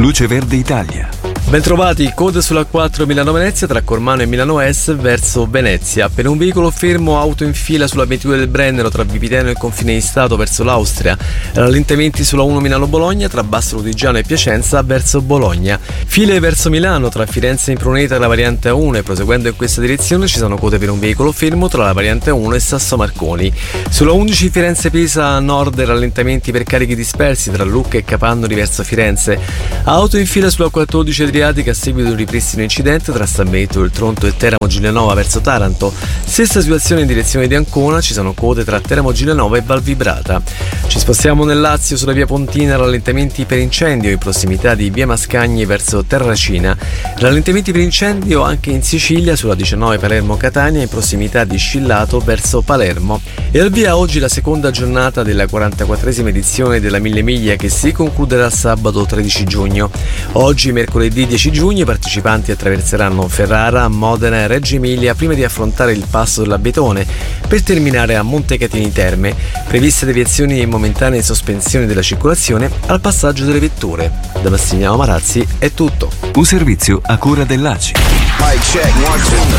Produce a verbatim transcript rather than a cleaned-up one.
Luce Verde Italia. Bentrovati, code sulla quattro Milano-Venezia tra Cormano e Milano Est verso Venezia. Per un veicolo fermo, auto in fila sulla ventidue del Brennero tra Vipiteno e il confine di Stato verso l'Austria. Rallentamenti sulla uno Milano-Bologna tra Basso Lodigiano e Piacenza verso Bologna. File verso Milano tra Firenze e Impruneta e la variante A uno, e proseguendo in questa direzione ci sono code per un veicolo fermo tra la variante A uno e Sasso Marconi. Sulla undici Firenze-Pisa a nord rallentamenti per carichi dispersi tra Lucca e Capannori verso Firenze. Auto in fila sulla quattordici Adriatica a seguito di un ripristino incidente tra San Benedetto del Tronto e Teramo Giulianova verso Taranto. Stessa situazione in direzione di Ancona, ci sono code tra Teramo Giulianova e Val Vibrata. Ci spostiamo nel Lazio sulla via Pontina, rallentamenti per incendio in prossimità di via Mascagni verso Terracina. Rallentamenti per incendio anche in Sicilia sulla diciannove Palermo-Catania in prossimità di Scillato verso Palermo. E al via oggi la seconda giornata della quarantaquattresima edizione della Mille Miglia, che si concluderà sabato tredici giugno. Oggi mercoledì dieci giugno i partecipanti attraverseranno Ferrara, Modena e Reggio Emilia prima di affrontare il passo dell'Abetone per terminare a Montecatini Terme. Previste deviazioni e momentanee sospensioni della circolazione al passaggio delle vetture. Da Massimiliano Marazzi è tutto. Un servizio a cura dell'A C I.